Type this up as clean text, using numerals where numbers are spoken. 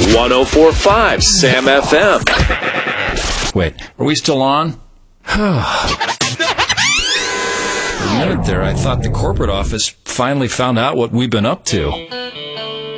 104.5 Sam FM. Wait, are we still on? For a minute there, I thought the corporate office finally found out what we've been up to.